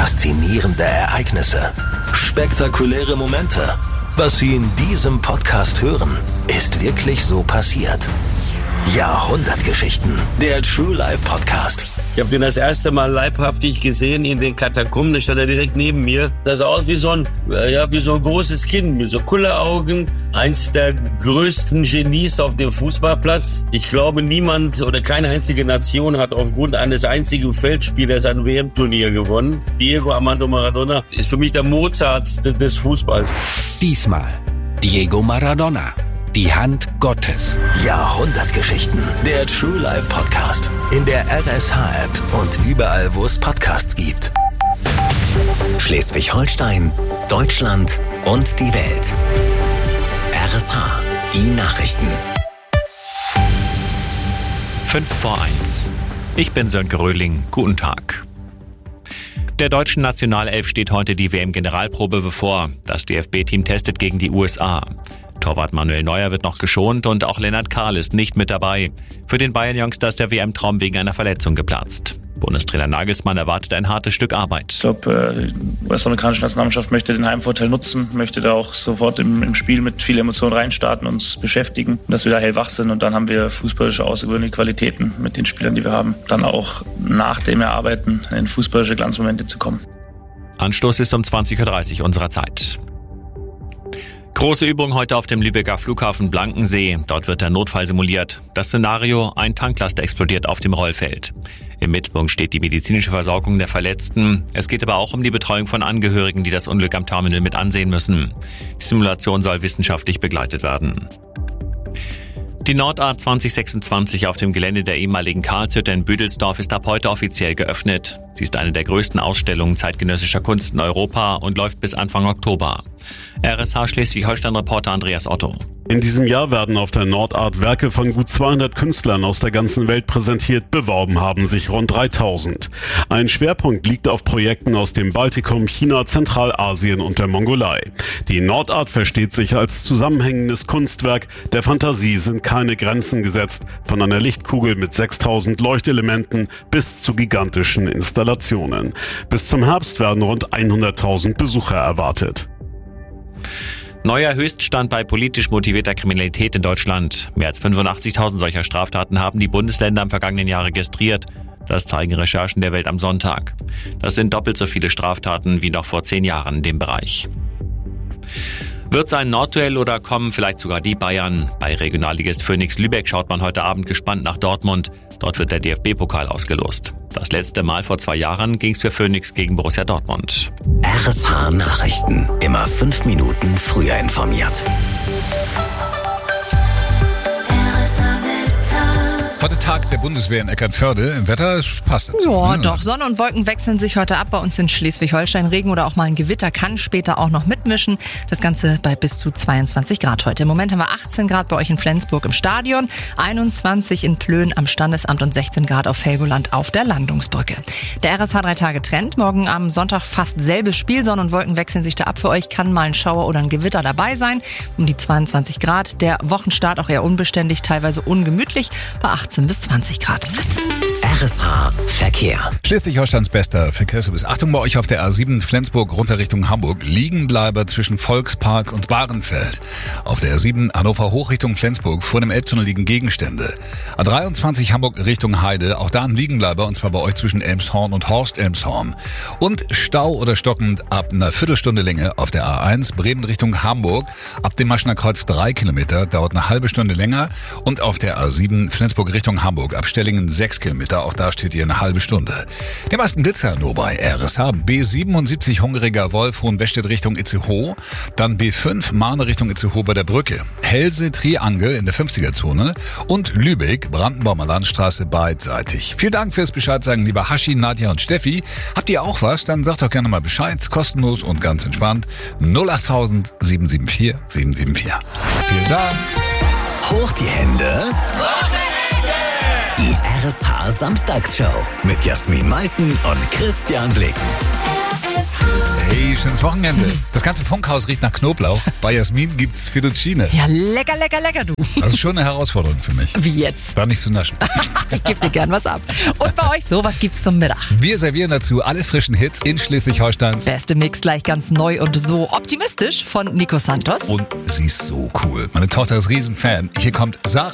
Faszinierende Ereignisse. Spektakuläre Momente. Was Sie in diesem Podcast hören, ist wirklich so passiert. Jahrhundertgeschichten. Der True Life Podcast. Ich habe den das erste Mal leibhaftig gesehen in den Katakomben. Da stand er direkt neben mir. Das sah aus wie so ein großes Kind mit so Kulleraugen. Eins der größten Genies auf dem Fußballplatz. Ich glaube, niemand oder keine einzige Nation hat aufgrund eines einzigen Feldspielers ein WM-Turnier gewonnen. Diego Armando Maradona ist für mich der Mozart des Fußballs. Diesmal Diego Maradona. Die Hand Gottes. Jahrhundertgeschichten. Der True Life Podcast. In der RSH-App und überall, wo es Podcasts gibt. Schleswig-Holstein, Deutschland und die Welt. RSH. Die Nachrichten. 5:01. Ich bin Sönke Röhling. Guten Tag. Der deutschen Nationalelf steht heute die WM-Generalprobe bevor. Das DFB-Team testet gegen die USA. Torwart Manuel Neuer wird noch geschont und auch Lennart Kahl ist nicht mit dabei. Für den Bayern-Youngster ist der WM-Traum wegen einer Verletzung geplatzt. Bundestrainer Nagelsmann erwartet ein hartes Stück Arbeit. Ich glaube, die US-amerikanische Nationalmannschaft möchte den Heimvorteil nutzen, möchte da auch sofort im Spiel mit viel Emotion reinstarten, uns beschäftigen, dass wir da hellwach sind und dann haben wir fußballische außergewöhnliche Qualitäten mit den Spielern, die wir haben, dann auch nach dem Erarbeiten in fußballische Glanzmomente zu kommen. Anstoß ist um 20:30 Uhr unserer Zeit. Große Übung heute auf dem Lübecker Flughafen Blankensee. Dort wird der Notfall simuliert. Das Szenario: ein Tanklaster explodiert auf dem Rollfeld. Im Mittelpunkt steht die medizinische Versorgung der Verletzten. Es geht aber auch um die Betreuung von Angehörigen, die das Unglück am Terminal mit ansehen müssen. Die Simulation soll wissenschaftlich begleitet werden. Die Nordart 2026 auf dem Gelände der ehemaligen Karlshütte in Büdelsdorf ist ab heute offiziell geöffnet. Sie ist eine der größten Ausstellungen zeitgenössischer Kunst in Europa und läuft bis Anfang Oktober. RSH Schleswig-Holstein-Reporter Andreas Otto. In diesem Jahr werden auf der Nordart Werke von gut 200 Künstlern aus der ganzen Welt präsentiert. Beworben haben sich rund 3000. Ein Schwerpunkt liegt auf Projekten aus dem Baltikum, China, Zentralasien und der Mongolei. Die Nordart versteht sich als zusammenhängendes Kunstwerk. Der Fantasie sind keine Grenzen gesetzt. Von einer Lichtkugel mit 6000 Leuchtelementen bis zu gigantischen Installationen. Bis zum Herbst werden rund 100.000 Besucher erwartet. Neuer Höchststand bei politisch motivierter Kriminalität in Deutschland. Mehr als 85.000 solcher Straftaten haben die Bundesländer im vergangenen Jahr registriert. Das zeigen Recherchen der Welt am Sonntag. Das sind doppelt so viele Straftaten wie noch vor 10 Jahren in dem Bereich. Wird es ein Nordduell oder kommen vielleicht sogar die Bayern? Bei Regionalligist Phoenix Lübeck schaut man heute Abend gespannt nach Dortmund. Dort wird der DFB-Pokal ausgelost. Das letzte Mal vor 2 Jahren ging es für Phoenix gegen Borussia Dortmund. RSH Nachrichten. Immer 5 Minuten früher informiert. Heute Tag der Bundeswehr in Eckernförde. Im Wetter passt es. Ja, doch. Sonne und Wolken wechseln sich heute ab bei uns in Schleswig-Holstein. Regen oder auch mal ein Gewitter kann später auch noch mitmischen. Das Ganze bei bis zu 22 Grad heute. Im Moment haben wir 18 Grad bei euch in Flensburg im Stadion, 21 in Plön am Standesamt und 16 Grad auf Helgoland auf der Landungsbrücke. Der RSH 3-Tage-Trend. Morgen am Sonntag fast selbes Spiel. Sonne und Wolken wechseln sich da ab. Für euch kann mal ein Schauer oder ein Gewitter dabei sein. Um die 22 Grad. Der Wochenstart auch eher unbeständig, teilweise ungemütlich bei 18 bis 20 Grad. RSH Verkehr. Schleswig-Holsteins bester Verkehrsservice. Achtung bei euch auf der A7 Flensburg runter Richtung Hamburg. Liegenbleiber zwischen Volkspark und Bahrenfeld. Auf der A7 Hannover hoch Richtung Flensburg. Vor dem Elbtunnel liegen Gegenstände. A23 Hamburg Richtung Heide. Auch da ein Liegenbleiber und zwar bei euch zwischen Elmshorn und Horst-Elmshorn. Und Stau oder stockend ab einer Viertelstunde Länge auf der A1 Bremen Richtung Hamburg. Ab dem Maschener Kreuz 3 Kilometer. Dauert eine halbe Stunde länger. Und auf der A7 Flensburg Richtung Hamburg. Ab Stellingen 6 Kilometer. Auch da steht ihr eine halbe Stunde. Die meisten Blitzer nur bei RSH. B77 Hungriger Wolf Hohenwestedt Richtung Itzehoe. Dann B5 Mahne Richtung Itzehoe bei der Brücke. Helse Triangel in der 50er-Zone. Und Lübeck Brandenburger Landstraße beidseitig. Vielen Dank fürs Bescheid sagen, lieber Hashi, Nadja und Steffi. Habt ihr auch was? Dann sagt doch gerne mal Bescheid. Kostenlos und ganz entspannt. 08000 774 774. Vielen Dank. Hoch die Hände. Die RSH Samstagsshow mit Jasmin Malten und Christian Blicken. Hey, schönes Wochenende. Das ganze Funkhaus riecht nach Knoblauch. Bei Jasmin gibt's Fettuccine. Ja, lecker, lecker, lecker, du. Das ist schon eine Herausforderung für mich. Wie jetzt? Da nicht zu naschen. Ich gebe dir gern was ab. Und bei euch so, was gibt's zum Mittag? Wir servieren dazu alle frischen Hits in Schleswig-Holsteins. Beste Mix gleich ganz neu und so optimistisch von Nico Santos. Und sie ist so cool. Meine Tochter ist Riesenfan. Hier kommt Sarah.